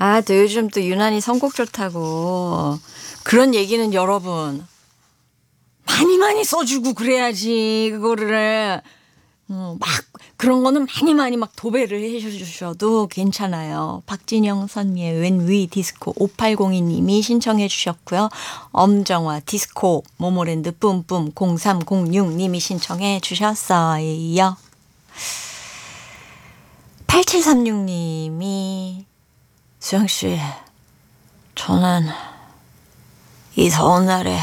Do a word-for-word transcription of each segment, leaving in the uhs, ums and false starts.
아, 또 요즘 또 유난히 선곡 좋다고. 그런 얘기는 여러분 많이 많이 써주고 그래야지. 그거를 어, 막 그런 거는 많이 많이 막 도배를 해주셔도 괜찮아요. 박진영 선미의 웬 위 디스코 오팔공이 님이 신청해 주셨고요. 엄정화 디스코 모모랜드 뿜뿜 공삼공육 님이 신청해 주셨어요. 팔칠삼육 님이 수영씨, 저는 이 더운 날에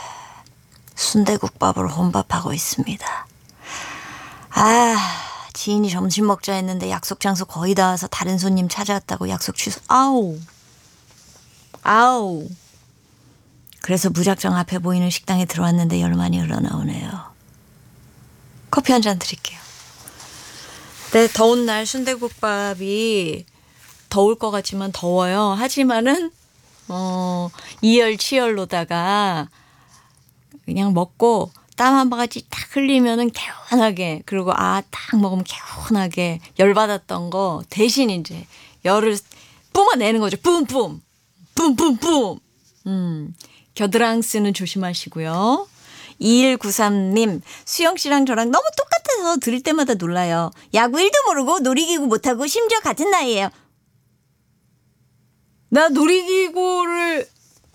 순대국밥으로 혼밥하고 있습니다. 아, 지인이 점심 먹자 했는데 약속 장소 거의 다 와서 다른 손님 찾아왔다고 약속 취소. 아우, 아우. 그래서 무작정 앞에 보이는 식당에 들어왔는데 열만이 흘러나오네요. 커피 한 잔 드릴게요. 네, 더운 날 순대국밥이 더울 것 같지만 더워요. 하지만은 어, 이열치열로다가 그냥 먹고 땀 한 바가지 딱 흘리면은 개운하게, 그리고 아, 딱 먹으면 개운하게 열받았던 거 대신 이제 열을 뿜어내는 거죠. 뿜뿜. 뿜뿜뿜. 음, 겨드랑스는 조심하시고요. 이일구삼 님, 수영 씨랑 저랑 너무 똑같아서 들을 때마다 놀라요. 야구 일도 모르고 놀이기구 못하고 심지어 같은 나이예요. 나 놀이기구를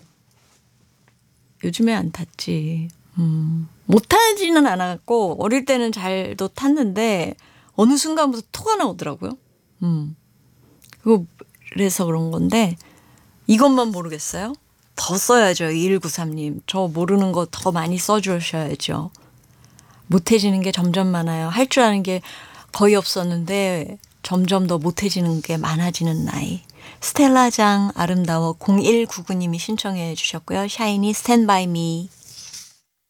요즘에 안 탔지. 음, 못 타지는 않았고 어릴 때는 잘도 탔는데 어느 순간부터 토가 나오더라고요. 음, 그거 그래서 그런 건데 이것만 모르겠어요. 더 써야죠. 이일구삼 님. 저 모르는 거 더 많이 써주셔야죠. 못해지는 게 점점 많아요. 할 줄 아는 게 거의 없었는데 점점 더 못해지는 게 많아지는 나이. 스텔라장 아름다워 공일구구 님이 신청해 주셨고요. 샤이니 스탠바이 미.